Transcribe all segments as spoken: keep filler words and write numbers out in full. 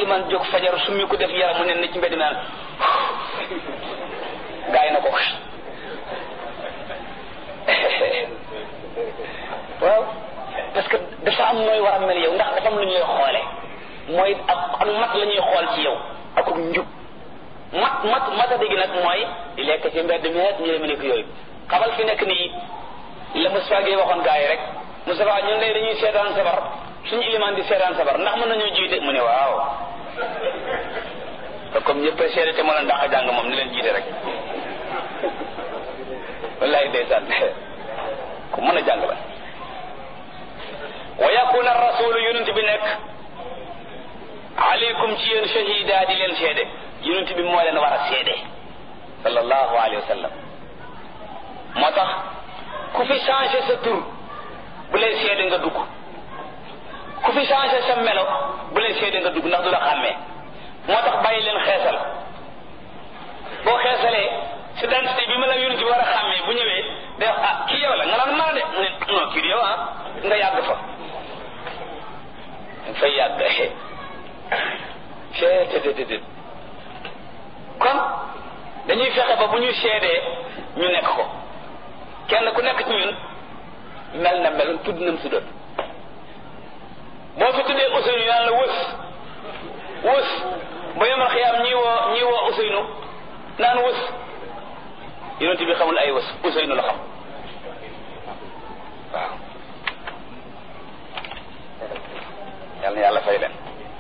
iliman jóg fajar summi ko def yaram mu ne na ci mbedd naan gaay na ko waaw parce que dafa am nooy war a mel yow ndax dafa am lu ñuy xoole mooy ak ak mat la ñuy xool ci yow ak njub mat mat mata dégg nag mooy di lekk ci mbedd mi ñu demee nekk yooyu xamal fi nekk nii la Moustapha Gueye waxoon gaa yi rek Moustapha ñun day dañuy seetaan sabar suñu iliman di seetaan sabar ndax mën nañoo jiite mu ne waaw te comme ñëpp a seede te mën a ndax jàng moom ni leen jiite rek wallaay ndeysaan ku mën a jàng la wa yakuna rasulu yonent bi nekk aleykum ci yéen shahida di leen seede yonent bi moo leen war a seede sallallahu alayhi wa sallam moo tax ku fi changé sa tur bu lay seede nga dugg ku fi changé sa melo bu lay seede nga dugg ndax du la xàmmee moo tax bàyyi leen xeesal boo xeesalee si dentité bi ma la yonent bi war a xàmmee bu ñëwee day wax ah kii yow la nga naan maa de mu ne non kii yow ah nga yàgg fa nga fay yàgg cettt kon dañuy fexe ba bu ñu seedee ñu nekk ko kenn ku nekk ci ñun mel na mel tudd nam si doon boo fi tuddee Ousseynou yàlla wës wës ba yomal xiyaam ñii woo ñii woo Ousseynou naan wës yonent bi xamul ay wës Ousseynou la xam waaw yàlla na yàlla fay leen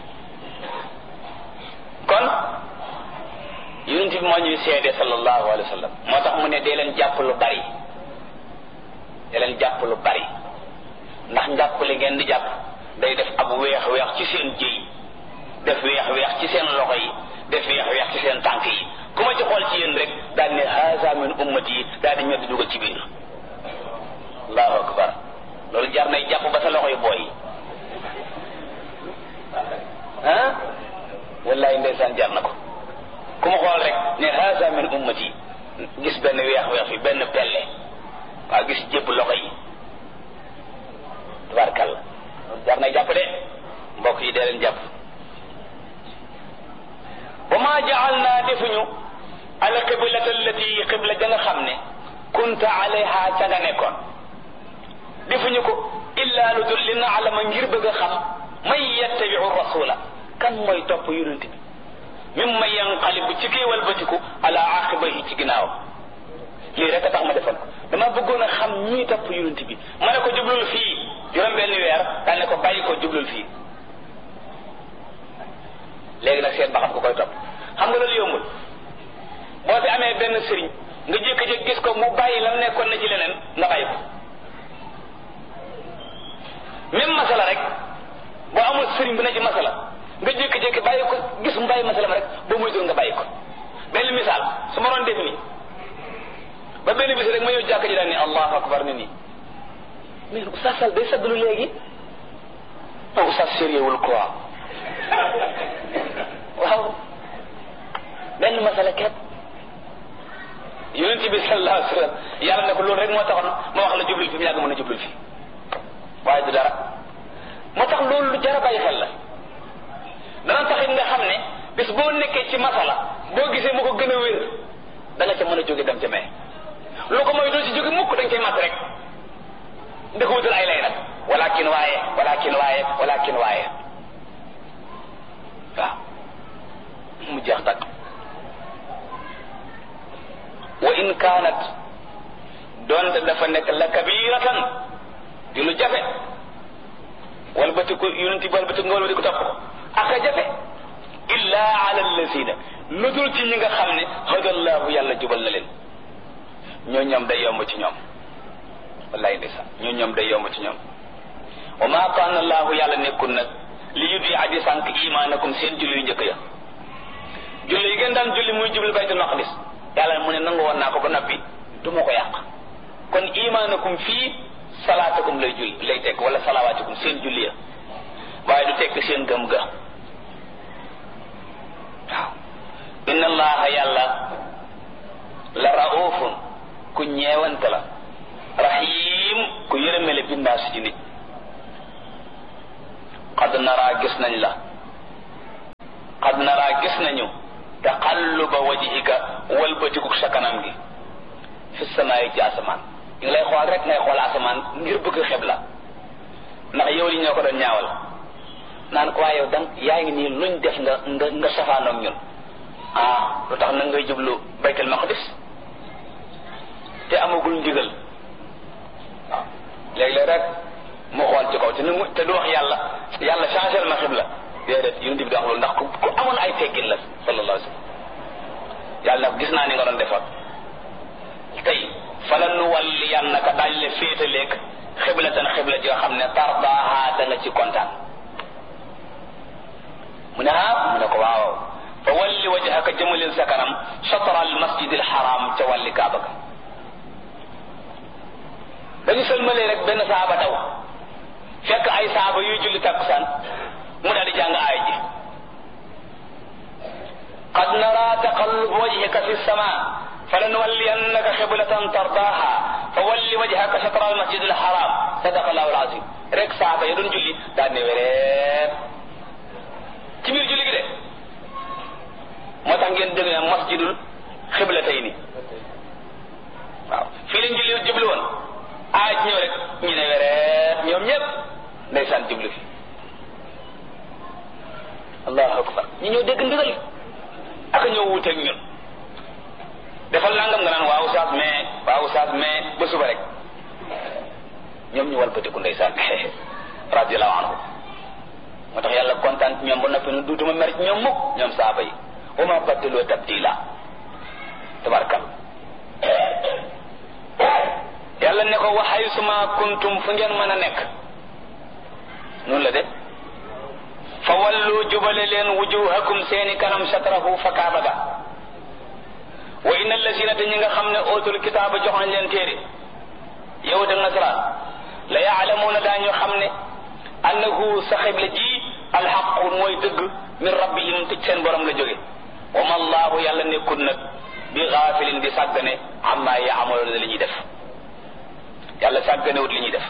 kon yonent bi moo ñuy seede sallallahu alayhi wa sallam moo tax mu ne dee leen jàpp lu bari dee leen jàpp lu bari ndax njàpp li ngeen di jàpp day def ab weex weex ci seen jëy def weex weex ci seen loxo yi def weex weex ci seen tànk yi ku ma ci xool ci yéen rek daal ne haza min ummati yi daal di ñoddi dugal ci biir allahu akbar loolu jar nay jàpp ba sa loxo yi booy ah wallahi ndeysaan jar na ko ku ma xool rek ne haza min ummati gis benn weex weex fi benn pelle waaw gis jébb loxo yi tabarkalla jar nay jàpp de mbokk yi dee leen jàpp wa ma ja'alna defuñu al qiblata allati qibla ja nga xam ne kunta alayha ca nga nekkoon defuñu ko illa lu dul li na'lama ngir bëgg a xam man yattabi'u rasula kan mooy topp yonent bi mimma yanqalibu ci kii walbatiku ala aqibahi ci ginnaaw lii rek a tax ma defoon ko dama bëggoon a xam ñii topp yonent bi ma ne ko jublul fii juróom benn weer daal ne ko bàyyi ko jublul fii léegi nag seet ba xam ko koy topp xam nga loolu yombul boo fi amee benn sëriñ nga jékki-jékki gis ko mu bàyyi lam nekkoon na ci leneen nga bàyyi ko même masala rek boo amul sëriñ bu ne ci masala nga jékki-jékki bàyyi ko gis mu bàyyi masala ma rek boo muy nga bàyyi ko benn misaal su ma doon def nii ba benn bis rek ma ñëw jàkk ji daan ni allahu akbar ni nii mais oustaz Sall day saggalu léegi non oustaz sérieux wul quoi waaw benn masala képp yonent bi sallallahu alayhi wa sallam yàlla ne ko loolu rek moo taxoon ma wax la jublul fi mu yàgg mën a jublul fi waaye du dara moo tax loolu lu jar a bàyyi xel la dana taxit nga xam ne bis boo nekkee ci masala boo gisee mu ko gën a wér da nga ca mën a jóge dem ca may lu ko mooy doo ci jóge mukk dañ koy mat rek ndi ko wutal ay lay nag walakin waaye walakin waaye walakin waaye waaw mu jeex tag wa in kaanat doonte dafa nekk la kabiratan di lu jafe wala bati ko yonenti wala bati nga wala bati ko topp ko aka jafe illa ala allazina lu dul ci ñi nga xam ne hadallahu yàlla jubal na leen ñoo ñoom day yomb ci ñoom wallahi ndeysaan ñoo ñoom day yomb ci ñoom wa ma kaana allahu yàlla nekkul nag li yudi aji sànq imaanakum seen julli yu njëkk ya julli yi ngeen daan julli muy jublu baytul maqdis yàlla mu ne nangu woon naa ko ba noppi du ma ko yàq kon imaanakum fii salaatakum lay julli lay tekk wala salawaatikum seen julli ya waaye du tekk seen gëm ga waaw inna allaha yàlla la raufun ku ñeewante la rahim ku yërëmele bindaas ci nit qad nara gis nañ la qad nara gis nañu taqalluba wajhika walbatiku sa kanam gi fi samaa'i ci asamaan ñu ngi lay xool rek ngay xool asamaan ngir bëgg xibla ndax yow li ñoo ko doon ñaawal naan ko waaye yow dan yaa ngi nii luñ def nga nga nga safaanoog ñun ah lu tax nag ngay jublu baytul maqdis te amagul ndigal waaw léeg-léeg rek mu xool ci kaw te nu te du wax yàlla yàlla changé ma xibla déedéet yonent bi di wax loolu ndax ku ku amoon ay teggin la sallallahu alayhi wa sallam yàlla nag gis naa ni nga doon defoon tey fala nu walli yannaka daañ le féetaleeg xiblatan xibla ji nga xam ne tardaaha da nga ci kontaan mu ne ah mu ne ko waaw fa walli wajhaka jëmalil sa kanam shatra al masjid al haram ca wàlli kaaba ga dañu sëlmalee rek benn saaba daw fekk ay saaba yuy julli takkusaan mu daal di jàng aay ji qad nara taqallub wajhika fi sama falanuwalliyannaka qiblatan tardaha fa walli wajhaka shatra al masjid al haram sadaqa allahu al azim rek saaba ya doon julli daal ne wéreet ci biir julli gi de moo tax ngeen dégg ne masjidul xiblatayni waaw fii lañ julli jublu woon aaj ñëw rek ñu ne wereet ñoom ñëpp ndeysaan jublu fi allahu akbar ñu ñëw dégg ndigal ak ñëw wuuteeg ñun defal nangam nga naan waaw saas mais waaw saas mais ba suba rek ñoom ñu walbatiku ndeysaan radiyallahu anhu moo tax yàlla kontaan ci ñoom ba noppi nu duutuma mer ci ñoom mukk ñoom saaba yi wa ma baddaloo tabdila tabarkal yàlla ne ko wa haysuma kuntum fu ngeen mën a nekk noonu la de fa wallu jubale leen wujuhakum seeni kanam shatrahu fa kaaba ga wa inna allazina te ñi nga xam ne ootul kitaaba jox nañ leen téere yow da nasaraan la yaalamuuna daañu xam ne annahu sa xibla ji alxaqu mooy dëgg min rabbihim te seen borom la jóge wa ma allahu yàlla nekkul nag bi gaafilin di sàggane amma yaamaloona li ñuy def yàlla sàgganewut li ñuy def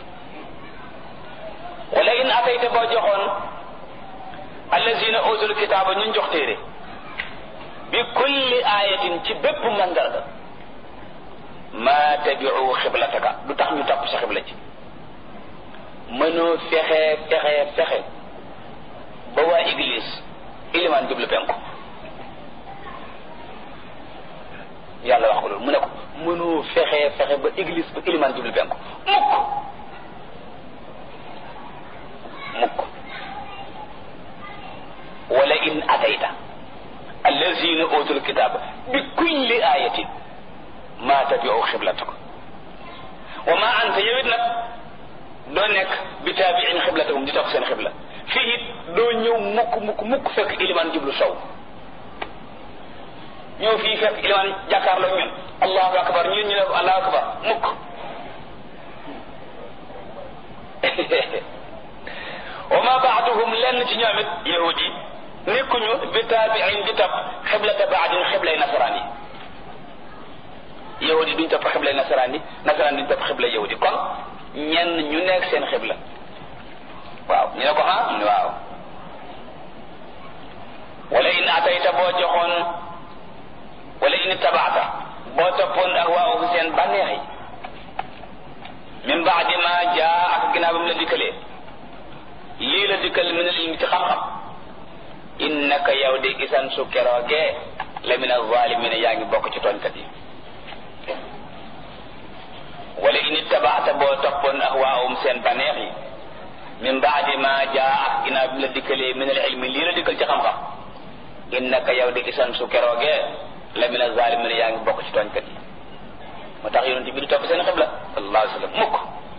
wala in atayta boo joxoon allazina utul kitaaba ñun jox téere bi kulli ayatin ci bépp mandarga ma tabiu xiblataka du tax ñu topp sa xibla ci mënoo fexe fexe fexe ba waa église ilimaan jublu penku yàlla wax ko loolu mu ne ko mënoo fexe fexe ba église ba ilimaan jublu penku mukk mukk wala in atayta allazina utul kitaba bi kulli ayatin ma tabiu xiblataka wa ma anta yowit nag doo nekk bi taabiin xiblatahum di topp seen xibla fii it doo ñëw mukk mukk mukk fekk ilimaan jublu sow ñëw fii fekk ilimaan jàkkaarloo ñun allahu akbar ñun ñu ne allahu akbar mukk wa ma baaduhum lenn ci ñoom it yahudi nekkuñu bi taabiin di topp xiblata baadin xiblay nasaraan yi yahudi duñ topp xiblay nasaraan yi nasaraan duñ topp xiblay yahudi kon ñenn ñu nekk seen xibla waaw ñu ne ko ah mu ne waaw wala in atayta boo joxoon wala in tabaata boo toppoon ahwaahum seen bànneex yi min baadi ma jaa ak ginnaaw ba mu la dikkalee lii la dikkal min al ilmi ci xam-xam innaka yow de gisan su keroogee la min az-zaalimiina yaa ngi bokk ci tooñkat yi wala in ittabaata boo toppoon ahwaahum seen baneex yi min baadi ma jaa ak ginnaaw bi la dikkalee min al ilmi lii la dikkal ci xam-xam innaka yow de gisan su keroogee la min az-zaalimiina yaa ngi bokk ci tooñkat yi moo tax yonent bi di topp seen xibla sallallahu alayhi wa sallam mukk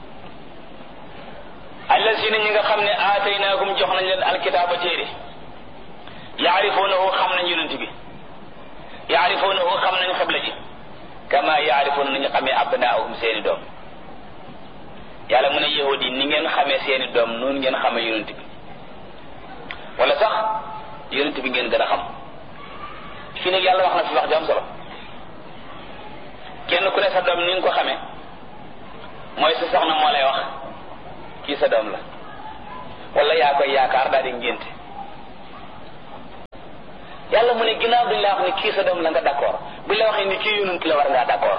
allazina ñi nga xam ne aataynaahum jox nañ leen alkitaaba téere yaarifuunahu xam nañ yonent bi yaarifuunahu xam nañ xibla ji kama yaarifuuna nañu xamee abnaahum seeni doom yàlla mu ne yahud yi ni ngeen xamee seeni doom noonu ngeen xamee yonent bi wala sax yonent bi ngeen gën a xam fii nag yàlla wax na fi wax ju am solo kenn ku ne sa doom ni nga ko xamee mooy sa soxna moo lay wax kii sa doom la wala yaa koy yaakaar daal di ngénte yàlla mu ne ginnaaw duñ la wax ni kii sa doom la nga d'accord buñ la waxee ni kii yonent la war ngaa d'accord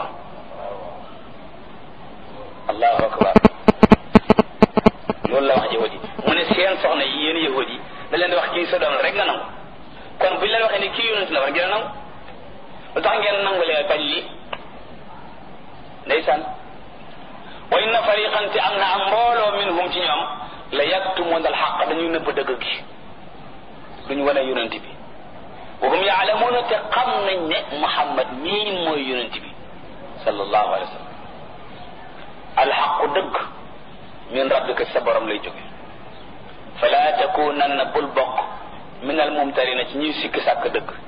allahu akbar loolu la wax yahud yi mu ne seen soxna yi yéen yahud yi da leen di wax kii sa doom la rek nga nangu kon buñ leen waxee ni kii yonent la war ngeen a nangu lu tax ngeen nangu leen bañ li ndeysaan wa inna fariqan te am na am mbooloo minhum ci ñoom la yaktumuna alxaq dañuy nëbb dëgg gi duñ wane yonent bi wa hum yaalamuuna te xam nañ ne Muhammad mii mooy yonent bi sallallahu alayhi wa sallam alxaqu dëgg min rabbika sa borom lay jóge fala takunanna bul bokk min almumtarina ci ñuy sikki sàkk dëgg